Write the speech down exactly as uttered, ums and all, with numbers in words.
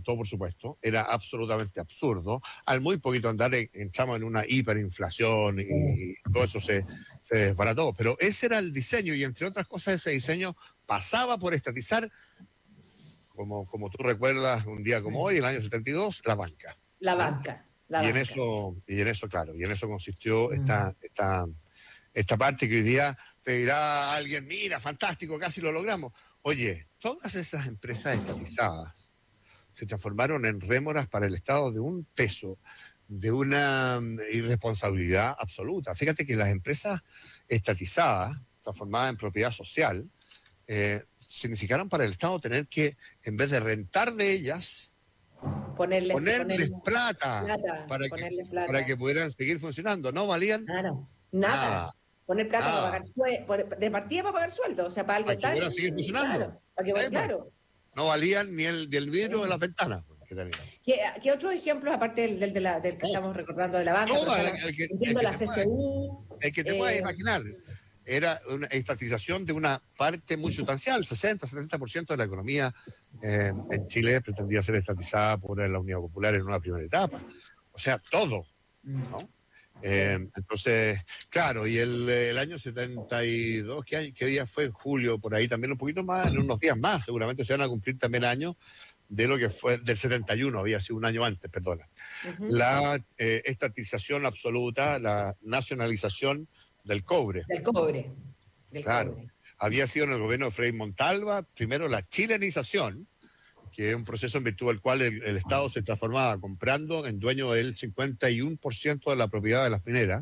despuntó, por supuesto, era absolutamente absurdo. Al muy poquito andar en- entramos en una hiperinflación y, Sí. y todo eso se, se desbarató. Pero ese era el diseño y entre otras cosas ese diseño pasaba por estatizar, como, como tú recuerdas, un día como hoy, en el año setenta y dos, la banca. La ¿Ah? banca, la Y en banca. eso, y en eso, claro, y en eso consistió Mm. esta, esta, esta parte que hoy día te dirá alguien, mira, fantástico, casi lo logramos. Oye, todas esas empresas estatizadas se transformaron en rémoras para el Estado de un peso, de una mm, irresponsabilidad absoluta. Fíjate que las empresas estatizadas, transformadas en propiedad social, eh, significaron para el Estado tener que, en vez de rentar de ellas, Ponerles, ponerles ponerles plata plata, para que, ponerles para plata. que pudieran seguir funcionando. No valían Claro, nada. nada, Poner plata para nada, pagar sueldo, de partida para pagar sueldo, o sea, para algo para que tan, pudieran seguir funcionando. claro, para que, Sí, pues, claro. no valían ni el, ni el vidrio de Sí. las ventanas pues, que tenían. ¿Qué, qué otros ejemplos, aparte del, del, de la- del que No, estamos recordando de la banca, pero todo está el, la, el que, el entiendo que la te puedas, C C U, el que te puedas eh, imaginar. Era una estatización de una parte muy sustancial, sesenta, setenta por ciento de la economía eh, en Chile pretendía ser estatizada por la Unión Popular en una primera etapa. O sea, todo, ¿no? Eh, sí. entonces, claro, y el, el año setenta y dos, ¿qué, año- qué día fue? En julio, por ahí también un poquito más, en unos días más, seguramente se van a cumplir también años de lo que fue del setenta y uno, había sido un año antes, perdona. Ujú. La eh, estatización absoluta, la nacionalización del cobre. Del cobre, del Claro, cobre. había sido en el gobierno de Frei Montalva, primero la chilenización, que es un proceso en virtud del cual el, el Estado se transformaba comprando en dueño del cincuenta y uno por ciento de la propiedad de las mineras,